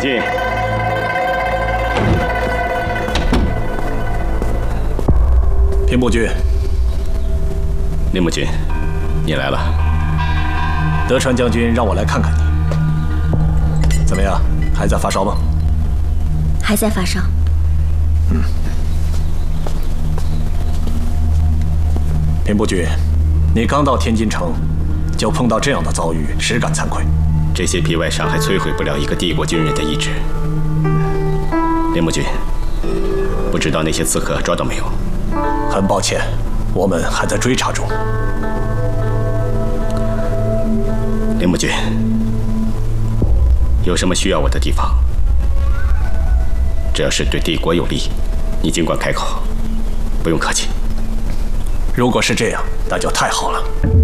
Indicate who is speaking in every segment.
Speaker 1: 进。
Speaker 2: 平步军，
Speaker 1: 林木军，你来了。
Speaker 2: 德川将军让我来看看你，怎么样？还在发烧吗？
Speaker 3: 还在发烧。
Speaker 2: 平步军，你刚到天津城，就碰到这样的遭遇，实感惭愧。
Speaker 1: 这些皮外伤还摧毁不了一个帝国军人的意志。林木军，不知道那些刺客抓到没有？
Speaker 2: 很抱歉，我们还在追查中。
Speaker 1: 林木军，有什么需要我的地方，只要是对帝国有利，你尽管开口，不用客气。
Speaker 2: 如果是这样，那就太好了。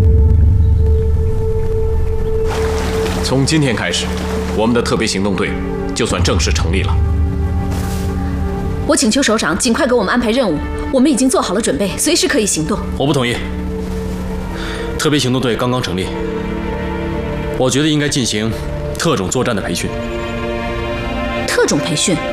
Speaker 4: 从今天开始，我们的特别行动队就算正式成立了。
Speaker 5: 我请求首长尽快给我们安排任务，我们已经做好了准备，随时可以行动。
Speaker 6: 我不同意。特别行动队刚刚成立，我觉得应该进行特种作战的培训。
Speaker 5: 特种培训？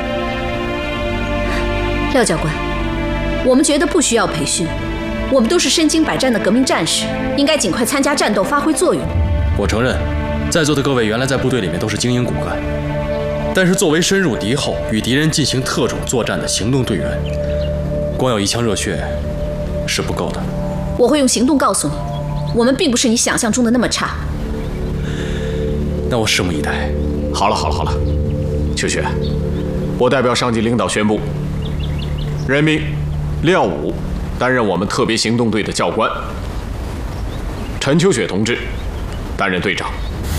Speaker 5: 廖教官，我们觉得不需要培训，我们都是身经百战的革命战士，应该尽快参加战斗，发挥作用。
Speaker 6: 我承认，在座的各位原来在部队里面都是精英骨干，但是作为深入敌后与敌人进行特种作战的行动队员，光有一腔热血是不够的。
Speaker 5: 我会用行动告诉你，我们并不是你想象中的那么差。
Speaker 6: 那我拭目以待。
Speaker 4: 好了，秋雪，我代表上级领导宣布，任命廖武担任我们特别行动队的教官，陈秋雪同志担任队长。